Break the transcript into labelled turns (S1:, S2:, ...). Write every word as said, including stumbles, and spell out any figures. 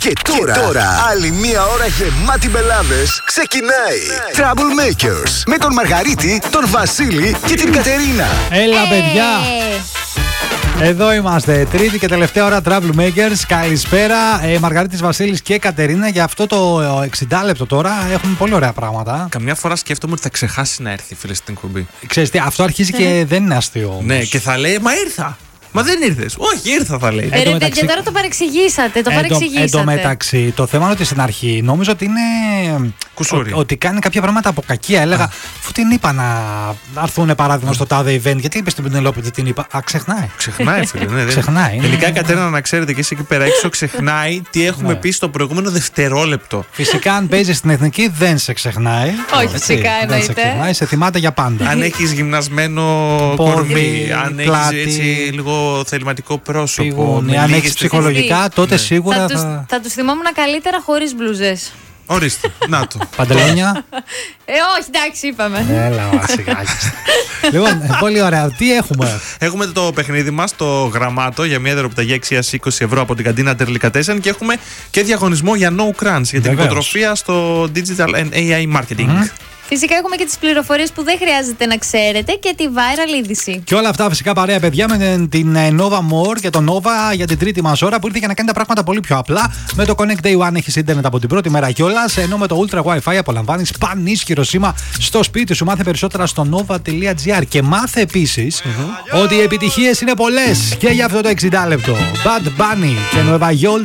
S1: Και τώρα, και τώρα άλλη μία ώρα γεμάτη μπελάδες ξεκινάει. Troublemakers με τον Μαργαρίτη, τον Βασίλη και την Κατερίνα.
S2: Έλα, hey. παιδιά! Εδώ είμαστε, τρίτη και τελευταία ώρα Troublemakers. Καλησπέρα, ε, Μαργαρίτης, Βασίλης και Κατερίνα. Για αυτό το εξήντα λεπτό τώρα έχουμε πολύ ωραία πράγματα.
S3: Καμιά φορά σκέφτομαι ότι θα ξεχάσει να έρθει, φίλε, στην εκπομπή.
S2: Ξέρεις τι, αυτό αρχίζει και δεν είναι αστείο όμως.
S3: Ναι, και θα λέει, μα ήρθα. Μα δεν ήρθες. Όχι, ήρθα, θα λέει.
S4: Ε, ρε, μεταξύ... Και τώρα το παρεξηγήσατε. Το
S2: εν
S4: παρεξηγήσατε.
S2: Εν τω μεταξύ, το θέμα είναι ότι στην αρχή νόμιζα ότι είναι.
S3: Κουσούρι.
S2: Ο, ότι κάνει κάποια πράγματα από κακία. Έλεγα, αφού την είπα να έρθουν παράδειγμα στο τάδε event, γιατί είπε στην Πενελόπη ότι την είπα. Α, ξεχνάει.
S3: Ξεχνάει, φίλε. Ναι,
S2: ξεχνάει.
S3: Τελικά, Κατερίνα, να ξέρετε και εσύ εκεί πέρα έξω, ξεχνάει τι έχουμε πει στο προηγούμενο δευτερόλεπτο.
S2: Φυσικά, αν παίζει στην εθνική, δεν σε ξεχνάει.
S4: Όχι, φυσικά εννοείται.
S2: Δεν σε ξεχνάει, σε θυμάται για πάντα.
S3: Αν έχει γυμνασμένο κορμί, αν έχει έτσι λίγο θεληματικό πρόσωπο.
S2: Αν έχει ψυχολογικά, τότε
S4: ναι.
S2: σίγουρα.
S4: Θα, θα... Τους, θα τους θυμόμουν καλύτερα χωρίς μπλουζές.
S3: Ορίστε, να το.
S2: Παντελόνια.
S4: Ε, όχι, εντάξει, είπαμε.
S2: Έλα, βασικά. Λοιπόν, πολύ ωραία. Τι έχουμε?
S3: Έχουμε το παιχνίδι μας, το γραμμάτο, για μια δωροπιταγή αξίας είκοσι ευρώ από την καντίνα Delicatessen και έχουμε και διαγωνισμό για No Crunch, για την υποτροφία στο Digital and έι άι Marketing. Mm.
S4: Φυσικά έχουμε και τις πληροφορίες που δεν χρειάζεται να ξέρετε και τη viral είδηση.
S2: Και όλα αυτά φυσικά παρέα, παιδιά, με την Nova More και τον Nova για την τρίτη μας ώρα που ήρθε για να κάνει τα πράγματα πολύ πιο απλά. Με το Connect Day One έχεις ίντερνετ από την πρώτη μέρα κιόλας, ενώ με το Ultra Wi-Fi απολαμβάνεις πανίσχυρο σήμα στο σπίτι σου. Μάθε περισσότερα στο nova τελεία gr και μάθε επίσης mm-hmm. ότι οι επιτυχίες είναι πολλές και για αυτό το εξήντα λεπτό. Bad Bunny και Nueva York